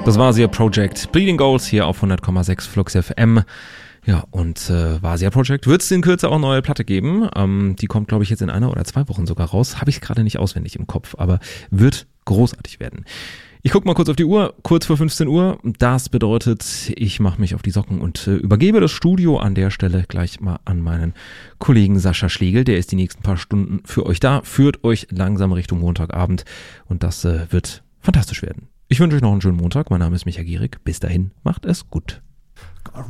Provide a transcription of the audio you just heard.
Das war Vasia Project. Bleeding Goals hier auf 100,6 Flux FM. Ja, und Vasia Project wird es in Kürze auch eine neue Platte geben. Die kommt, glaube ich, jetzt in 1 oder 2 Wochen sogar raus. Habe ich gerade nicht auswendig im Kopf, aber wird großartig werden. Ich gucke mal kurz auf die Uhr, kurz vor 15 Uhr. Das bedeutet, ich mache mich auf die Socken und übergebe das Studio an der Stelle gleich mal an meinen Kollegen Sascha Schlegel. Der ist die nächsten paar Stunden für euch da, führt euch langsam Richtung Montagabend und das wird fantastisch werden. Ich wünsche euch noch einen schönen Montag. Mein Name ist Micha Gierig. Bis dahin, macht es gut.